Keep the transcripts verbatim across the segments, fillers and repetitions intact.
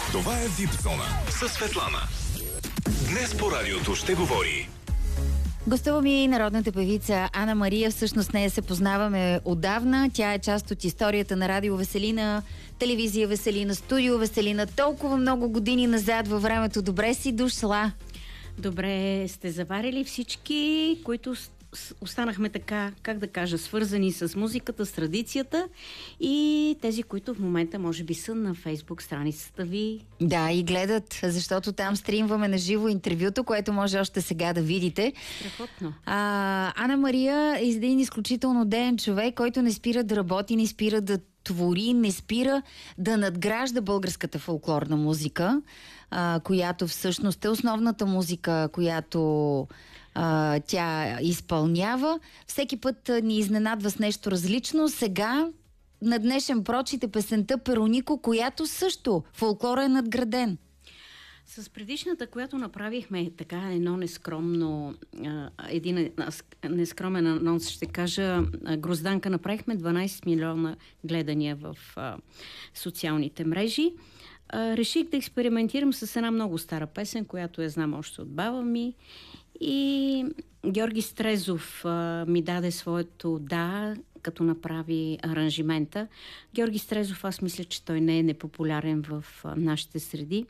Това е Випзона със Светлана. Днес по радиото ще говори. Гостува ми народната певица Ана Мария. Всъщност нея се познаваме отдавна. Тя е част от историята на Радио Веселина, телевизия Веселина, студио Веселина. Толкова много години назад във времето. Добре си дошла. Добре сте заварили всички, които останахме така, как да кажа, свързани с музиката, с традицията, и тези, които в момента може би са на Фейсбук страницата ви. Да, и гледат, защото там стримваме на живо интервюто, което може още сега да видите. Страхотно. А, Ана Мария е един изключително деен човек, който не спира да работи, не спира да твори, не спира да надгражда българската фолклорна музика, а, която всъщност е основната музика, която а, тя изпълнява. Всеки път а, ни изненадва с нещо различно. Сега на днешен прочит е песента Перонико, която също фолклора е надграден. С предишната, която направихме така едно нескромно, един нескромен анонс, ще кажа, Грозданка, направихме дванайсет милиона гледания в социалните мрежи. Реших да експериментирам с една много стара песен, която я знам още от баба ми. И Георги Стрезов ми даде своето да, като направи аранжимента. Георги Стрезов, аз мисля, че той не е непопулярен в нашите среди.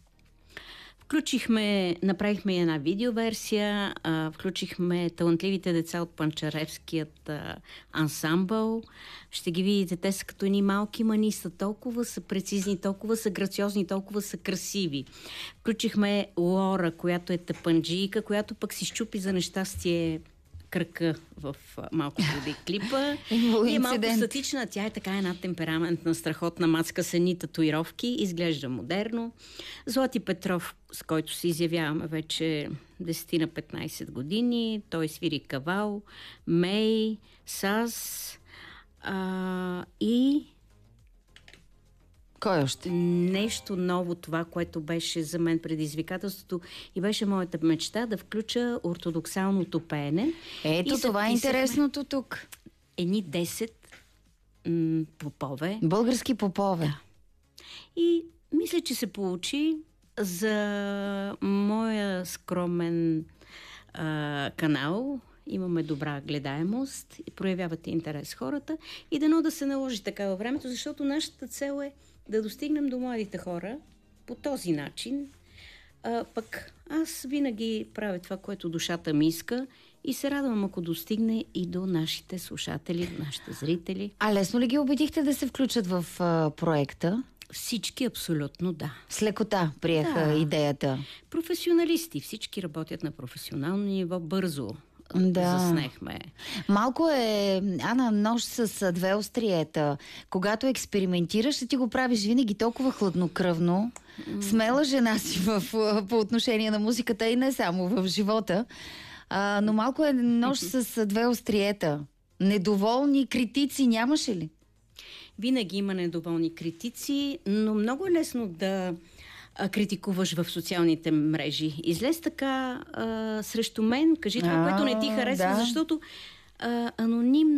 Включихме, направихме една видеоверсия, а, включихме талантливите деца от Панчаревският а, ансамбъл. Ще ги видите, те са като едни малки мани, са толкова са прецизни, толкова са грациозни, толкова са красиви. Включихме Лора, която е тъпанджийка, която пък си щупи за нещастие кръка в малко преди клипа. И е малко статична. Тя е така една темпераментна, страхотна мацка с едни татуировки. Изглежда модерно. Злати Петров, с който се изявяваме вече десет на петнайсет години. Той свири кавал, мей, саз а, и кой още? Нещо ново, това, което беше за мен предизвикателството и беше моята мечта да включа ортодоксалното пеене. Ето, това е интересното тук. Едни десет м- попове. Български попове. Да. И мисля, че се получи за моя скромен а, канал. Имаме добра гледаемост и проявявате интерес хората и дано да се наложи така във времето, защото нашата цел е да достигнем до младите хора по този начин. А, пък аз винаги правя това, което душата ми иска и се радвам, ако достигне и до нашите слушатели, до нашите зрители. А лесно ли ги убедихте да се включат в а, проекта? Всички абсолютно да. С лекота приеха да. идеята. Професионалисти, всички работят на професионално ниво, бързо. Да. Заснехме. Малко е, Ана, нож с две остриета. Когато експериментираш, ти го правиш винаги толкова хладнокръвно. Mm. Смела жена си в, по отношение на музиката и не само в живота. А, но малко е нож с две остриета. Недоволни критици нямаше ли? Винаги има недоволни критици, но много е лесно да критикуваш в социалните мрежи. Излез така а, срещу мен, кажи това, а, което не ти харесва, да. Защото а, анонимно